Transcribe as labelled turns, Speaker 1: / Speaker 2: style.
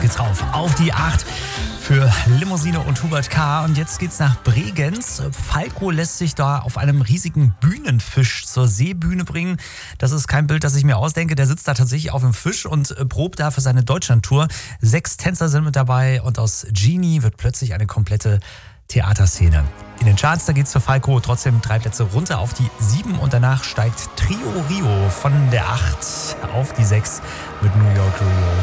Speaker 1: geht's rauf auf die 8 für Limousine und Hubert K. Und jetzt geht's nach Bregenz. Falco lässt sich da auf einem riesigen Bühnenfisch zur Seebühne bringen. Das ist kein Bild, das ich mir ausdenke. Der sitzt da tatsächlich auf dem Fisch und probt da für seine Deutschlandtour. 6 Tänzer sind mit dabei und aus Genie wird plötzlich eine komplette Theaterszene. In den Charts, da geht's für Falco trotzdem 3 Plätze runter auf die 7 und danach steigt Trio Rio von der 8 auf die 6 mit New York Rio.